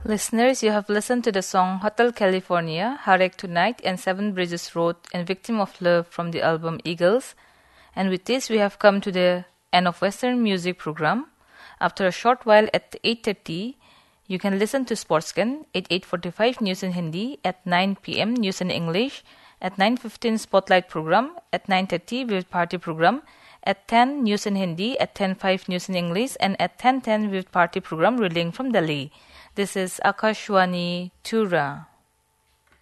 Listeners, you have listened to the song Hotel California, Harek Tonight, and Seven Bridges Road, and Victim of Love from the album Eagles. And with this, we have come to the end of Western Music program. After a short while at 8:30, you can listen to Sportscan at 8:45 News in Hindi, at 9 p.m. News in English, at 9:15 Spotlight program, at 9:30 Vivid Party program, at 10 News in Hindi, at 10:05 News in English, and at 10:10 Vivid Party program relaying from Delhi. This is Akashwani Tura.